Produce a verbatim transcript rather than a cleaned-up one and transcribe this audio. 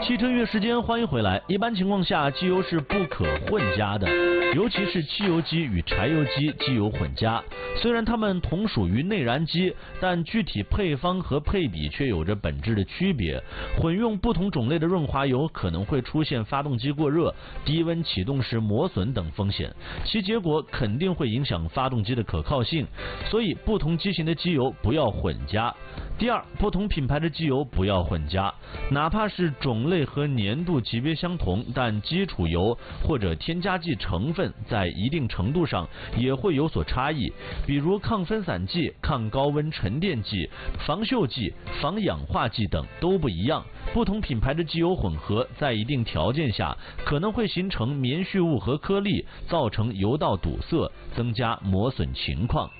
汽车音乐时间，欢迎回来。一般情况下，机油是不可混加的，尤其是汽油机与柴油机机油混加。虽然它们同属于内燃机，但具体配方和配比却有着本质的区别。混用不同种类的润滑油，可能会出现发动机过热、低温启动时磨损等风险，其结果肯定会影响发动机的可靠性。所以，不同机型的机油不要混加。第二，不同品牌的机油不要混加，哪怕是种类和粘度级别相同，但基础油或者添加剂成分在一定程度上也会有所差异，比如抗分散剂、抗高温沉淀剂、防锈剂、防氧化剂等都不一样。不同品牌的机油混合，在一定条件下可能会形成棉絮物和颗粒，造成油道堵塞，增加磨损情况。